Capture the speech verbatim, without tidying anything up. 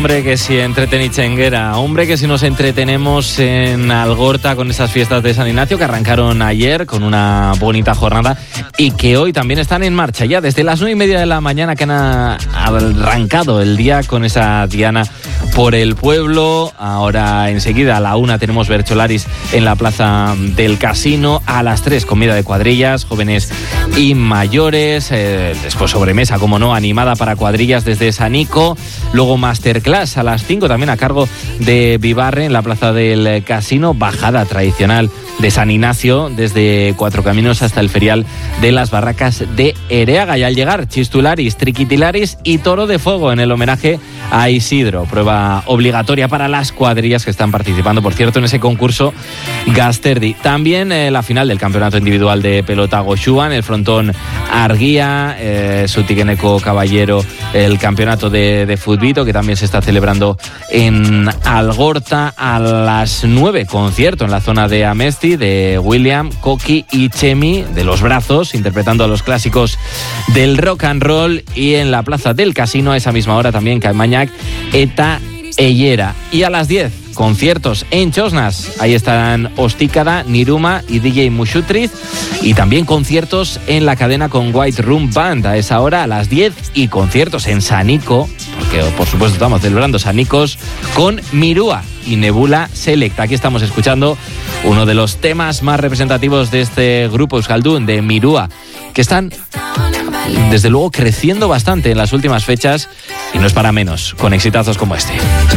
Hombre, que si entretenichenguera, hombre, que si nos entretenemos en Algorta con esas fiestas de San Ignacio que arrancaron ayer con una bonita jornada y que hoy también están en marcha ya desde las nueve y media de la mañana, que han arrancado el día con esa diana por el pueblo. Ahora enseguida a la una tenemos Bercholaris en la plaza del Casino, a las tres comida de cuadrillas, jóvenes y mayores, eh, después sobremesa, como no, animada para cuadrillas desde Sanico, luego masterclass a las cinco también a cargo de Vivarre en la plaza del Casino, bajada tradicional de San Ignacio desde Cuatro Caminos hasta el ferial de las Barracas de Ereaga, y al llegar Chistularis, Triquitilaris y Toro de Fuego en el homenaje a Isidro, prueba obligatoria para las cuadrillas que están participando, por cierto, en ese concurso Gasterdi. También eh, la final del campeonato individual de pelota Goxúa en el frontón Arguía, eh, Sutiqueneco Caballero, el campeonato de, de futbito que también se está celebrando en Algorta. A las nueve, concierto en la zona de Amesti de William, Coqui y Chemi de Los Brazos, interpretando a los clásicos del rock and roll, y en la plaza del Casino a esa misma hora también Caimañac, Eta Ellera. Y a las diez, conciertos en Chosnas, ahí estarán Ostícada, Niruma y D J Mushutriz, y también conciertos en la cadena con White Room Band a esa hora, a las diez, y conciertos en Sanico, porque por supuesto estamos celebrando Sanicos, con Mirúa y Nebula Select. Aquí estamos escuchando uno de los temas más representativos de este grupo euskaldun, de Mirúa, que están desde luego creciendo bastante en las últimas fechas, y no es para menos, con exitazos como este.